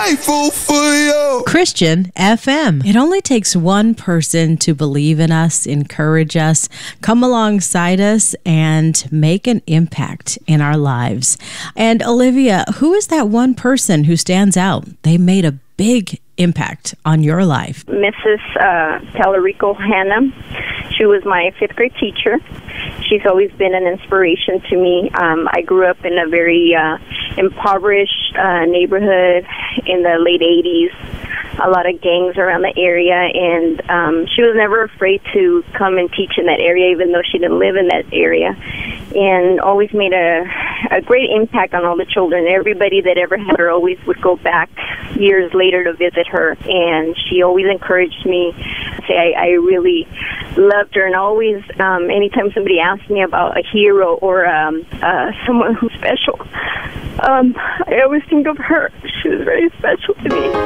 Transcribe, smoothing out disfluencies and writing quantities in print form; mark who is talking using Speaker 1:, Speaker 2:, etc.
Speaker 1: grateful for you.
Speaker 2: Christian FM. It only takes one person to believe in us, encourage us, come alongside us, and make an impact in our lives. And Olivia, who is that one person who stands out? They made a big impact on your life.
Speaker 3: Mrs. Talarico Hannah. She was my fifth grade teacher. She's always been an inspiration to me. I grew up in a very impoverished neighborhood in the late 80s. A lot of gangs around the area, and she was never afraid to come and teach in that area, even though she didn't live in that area, and always made a great impact on all the children. Everybody that ever had her always would go back years later to visit her, and she always encouraged me. I really loved her, and always, anytime somebody asked me about a hero or someone who's special, I always think of her. She was very special to me.